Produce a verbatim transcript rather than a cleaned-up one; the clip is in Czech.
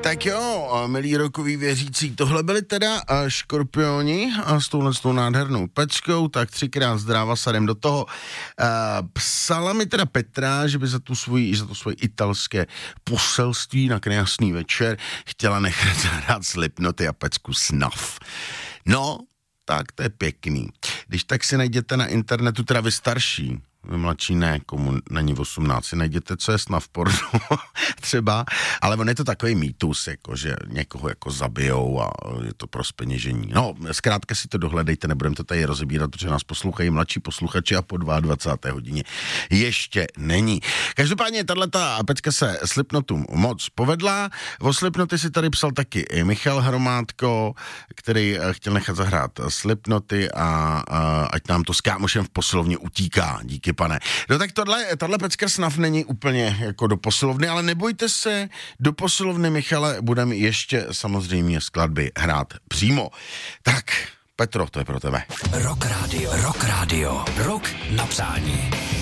Tak jo, milí rokový věřící, tohle byli teda Škorpioni a s touhle s tou nádhernou pečkou, tak třikrát zdráva sadem do toho. Uh, psala mi teda Petra, že by za tu svoji, za to svoje italské poselství na krásný večer chtěla nechat zahrát Slipknoty a pecku Snuff. No, tak to je pěkný. Když tak si najděte na internetu, teda vy starší, vy mladší ne, komu není osmnáct, si najděte, co je Snuff porno třeba, ale on je to takový mýtus, jako, že někoho jako zabijou a je to pro zpeněžení. No, zkrátka si to dohledejte, nebudeme to tady rozebírat, protože nás poslouchají mladší posluchači a po dvacáté druhé hodině ještě není. Každopádně tato pecka se Slipknotům moc povedla. O Slipknoty si tady psal taky Michal Hromádko, který chtěl nechat zahrát Slipknoty a, a ať nám to s kámošem v posilovně utíká. Díky, pane. No tak tohle, tahle pecka Snuff není úplně jako do posilovny, ale nebojte se, do posilovny, Michale, budeme ještě samozřejmě skladby hrát přímo. Tak, Petro, to je pro tebe. Rock Radio, Rock Radio, Rock na přání.